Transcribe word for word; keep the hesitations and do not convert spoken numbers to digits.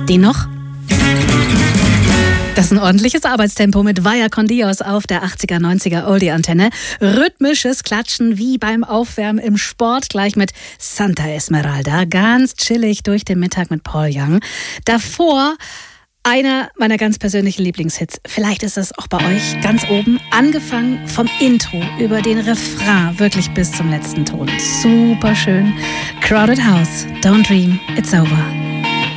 Den noch? Das ist ein ordentliches Arbeitstempo mit Vaya con Dios auf der achtziger, neunziger Oldie-Antenne. Rhythmisches Klatschen wie beim Aufwärmen im Sport, gleich mit Santa Esmeralda. Ganz chillig durch den Mittag mit Paul Young. Davor einer meiner ganz persönlichen Lieblingshits. Vielleicht ist es auch bei euch ganz oben. Angefangen vom Intro über den Refrain, wirklich bis zum letzten Ton. Super schön. Crowded House, Don't Dream, It's Over.